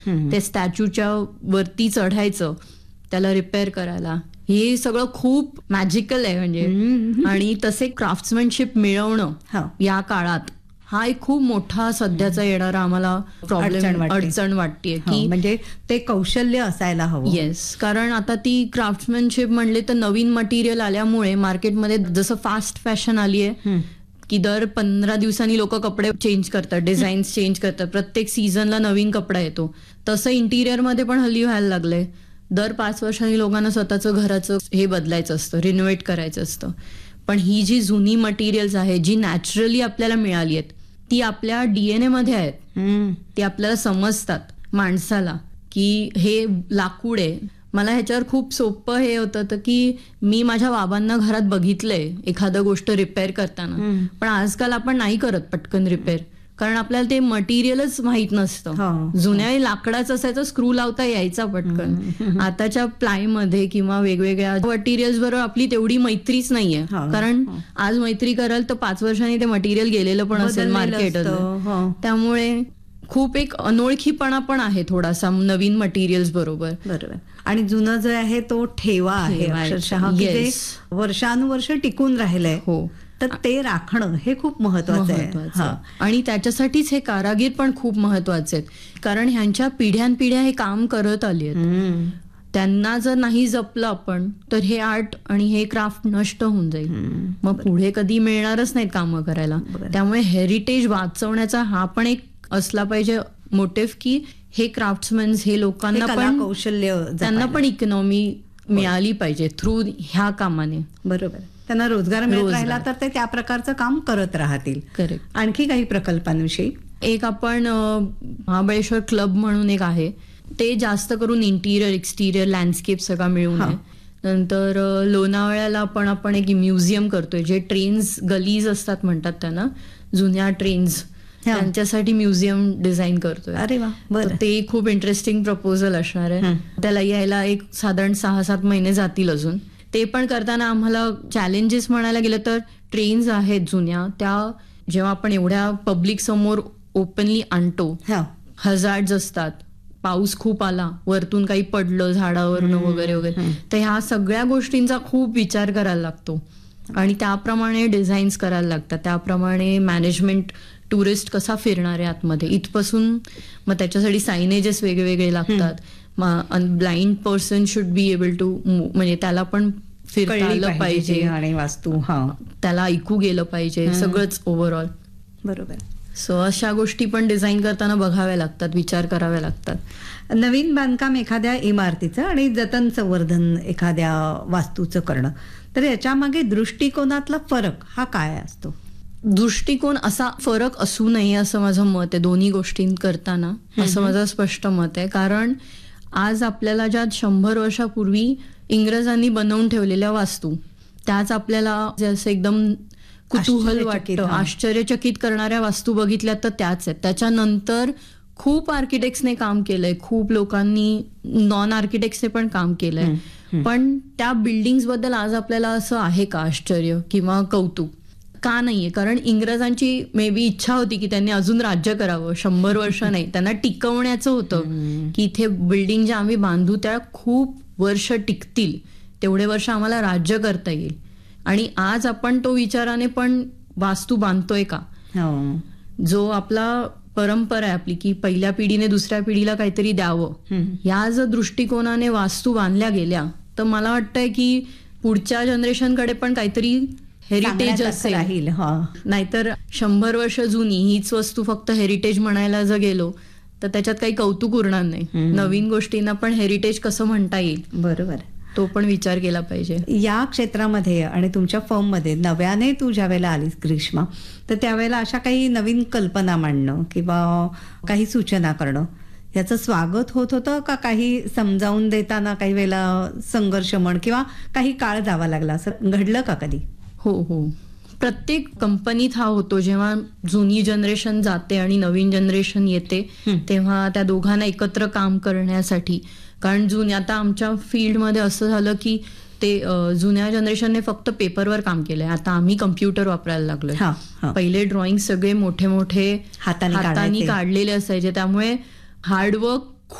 ते स्टॅच्यूच्या वरती चढायचं, त्याला रिपेअर करायला, हे सगळं खूप मॅजिकल आहे म्हणजे. आणि तसे क्राफ्ट्समॅनशिप मिळवणं या काळात हा एक खूप मोठा सध्याचा येणारा आम्हाला प्रॉब्लेम, अडचण वाटते की म्हणजे ते कौशल्य असायला हवं. येस, कारण आता ती क्राफ्ट्समॅनशिप म्हणले तर नवीन मटेरियल आल्यामुळे मार्केटमध्ये जसं फास्ट फॅशन आली आहे की दर 15 दिवसांनी लोक कपडे चेंज करतात, डिझाईन्स चेंज करतात, प्रत्येक सीझनला नवीन कपडा येतो. तसं इंटिरियर मध्ये पण हल्ली व्हायला लागलंय. दर 5 वर्षांनी लोकांना स्वतःचं घराचं हे बदलायचं असतं, रिनोव्हेट करायचं असतं. पण ही जी जुनी मटेरियल्स आहे, जी नॅचरली आपल्याला मिळाली आहेत, ती आपल्या DNA मध्ये आहेत. ती आपल्याला समजतात माणसाला की हे लाकूड आहे. मला ह्याच्यावर खूप सोपं हे होतं की मी माझ्या बाबांना घरात बघितलंय एखादं गोष्ट रिपेअर करताना, पण आजकाल आपण नाही करत पटकन रिपेअर, कारण आपल्याला ते मटेरियलच माहित नसतं. जुन्या लाकडाचं असायचं, स्क्रू लावता यायचा पटकन. आताच्या प्लायमध्ये किंवा वेगवेगळ्या मटेरियल्स बरोबर आपली तेवढी मैत्रीच नाहीये, कारण आज मैत्री कराल तर 5 वर्षांनी ते मटेरियल गेलेलं पण असेल मार्केट. त्यामुळे खूप एक अनोळखीपणा पण आहे थोडासा नवीन मटेरियल्स बरोबर. बरोबर. आणि जुनं जे आहे तो ठेवा आहे अक्षरशः, वर्षानुवर्ष टिकून राहिलंय. हो, तर ते राखणं हे खूप महत्वाचं आहे. आणि त्याच्यासाठीच हे कारागीर पण खूप महत्वाचे आहेत, कारण ह्यांच्या पिढ्यानपिढ्या हे काम करत आली आहेत. त्यांना जर नाही जपलं आपण तर हे आर्ट आणि हे क्राफ्ट नष्ट होऊन जाईल, मग पुढे कधी मिळणारच नाहीत कामं करायला. त्यामुळे हेरिटेज वाचवण्याचा हा पण एक असला पाहिजे मोटिव्ह की हे क्राफ्ट्समॅन्स, हे लोकांना पण कौशल्य, त्यांना पण इकॉनॉमी मिळाली पाहिजे थ्रू ह्या कामाने. बरोबर, त्यांना रोजगार मिळत राहिला तर ते त्या प्रकारचं काम करत राहतील. करेक्ट. आणखी काही प्रकल्पांविषयी? एक आपण महाबळेश्वर क्लब म्हणून एक आहे, ते जास्त करून इंटिरियर एक्सटिरियर लँडस्केप सगळं मिळून आहे. नंतर लोणावळ्याला पण आपण एक म्युझियम करतोय, जे ट्रेन्स गलीज असतात म्हणतात त्यांना, जुन्या ट्रेन्स, त्यांच्यासाठी म्युझियम डिझाईन करतोय. अरे वा, बरं. ते खूप इंटरेस्टिंग प्रपोजल असणार आहे. त्याला यायला एक साधारण 6-7 महिने जातील अजून. ते पण करताना आम्हाला चॅलेंजेस म्हणायला गेलं तर ट्रेन्स आहेत जुन्या, त्या जेव्हा आपण एवढ्या पब्लिक समोर ओपनली आणतो, हजार्ड्स असतात, पाऊस खूप आला, वरतून काही पडलं झाडावरनं वगैरे वगैरे, तर ह्या सगळ्या गोष्टींचा खूप विचार करायला लागतो आणि त्याप्रमाणे डिझाईन्स करायला लागतात, त्याप्रमाणे मॅनेजमेंट, टुरिस्ट कसा फिरणार आहे आतमध्ये इथपासून, मग त्याच्यासाठी सायनेजेस वेगवेगळे लागतात. Blind person should be able to, म्हणजे त्याला पण फिरता आलं पाहिजे आणि वास्तू त्याला ऐकू गेलं पाहिजे, सगळंच ओव्हरऑल. बरोबर. सो अशा गोष्टी पण डिझाईन करताना बघाव्या लागतात, विचार कराव्या लागतात. नवीन बांधकाम एखाद्या इमारतीचं आणि जतन संवर्धन एखाद्या वास्तूचं करणं, तर याच्या मागे दृष्टिकोनातला फरक हा काय असतो? दृष्टिकोन असा फरक असू नये असं माझं मत आहे दोन्ही गोष्टी करताना, असं माझं स्पष्ट मत आहे. कारण आज आपल्याला ज्या 100 वर्षापूर्वी इंग्रजांनी बनवून ठेवलेल्या वास्तू, त्याच आपल्याला जसं एकदम कुतूहल वाटतं, आश्चर्यचकित करणाऱ्या वास्तू बघितल्या तर त्याच आहेत. त्याच्यानंतर खूप आर्किटेक्ट्सने काम केलंय, खूप लोकांनी नॉन आर्किटेक्ट्सने पण काम केलंय, पण त्या बिल्डिंग्स बद्दल आज आपल्याला असं आहे का आश्चर्य किंवा कौतुक? का नाहीये? कारण इंग्रजांची मे बी इच्छा होती की त्यांनी अजून राज्य करावं, 100 वर्ष नाही, त्यांना टिकवण्याचं होतं की इथे बिल्डिंग ज्या आम्ही बांधू त्या खूप वर्ष टिकतील, तेवढे वर्ष आम्हाला राज्य करता येईल. आणि आज आपण तो विचाराने पण वास्तू बांधतोय का? जो आपला परंपरा आहे आपली की पहिल्या पिढीने दुसऱ्या पिढीला काहीतरी द्यावं, या जर दृष्टिकोनाने वास्तू बांधल्या गेल्या तर मला वाटतंय की पुढच्या जनरेशनकडे पण काहीतरी हेरिटेज असेल. नाहीतर 100 वर्ष जुनी हीच वस्तू फक्त हेरिटेज म्हणायला जर गेलो तर त्याच्यात काही कौतुक उरणार नाही. नवीन गोष्टींना पण हेरिटेज कसं म्हणता येईल, बरोबर, तो पण विचार केला पाहिजे. या क्षेत्रामध्ये आणि तुमच्या फर्ममध्ये नव्याने तू ज्या वेळेला आलीस ग्रीष्मा, तर त्यावेळेला अशा काही नवीन कल्पना मांडणं किंवा काही सूचना करणं याचं स्वागत होत होतं का? काही समजावून देताना काही वेळेला संघर्ष म्हण किंवा काही काळ जावा लागला, असं घडलं का कधी? हो हो, प्रत्येक कंपनीत हा होतो. जेव्हा जुनी जनरेशन जाते आणि नवीन जनरेशन येते तेव्हा त्या दोघांना एकत्र काम करण्यासाठी, कारण आता आमच्या फील्डमध्ये असं झालं की ते जुन्या जनरेशनने फक्त पेपरवर काम केलंय, आता आम्ही कम्प्युटर वापरायला लागलोय. पहिले ड्रॉइंग सगळे मोठे मोठे हाताने काढलेले असायचे, त्यामुळे हार्डवर्क